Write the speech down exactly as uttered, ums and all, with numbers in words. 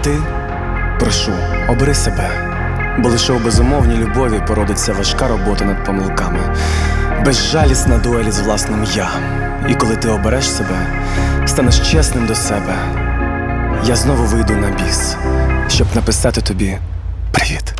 ти, прошу, обери себе, бо лише у безумовній любові породиться важка робота над помилками, безжалісна дуель з власним я. І коли ти обереш себе, станеш чесним до себе, я знову вийду на біс, щоб написати тобі привіт.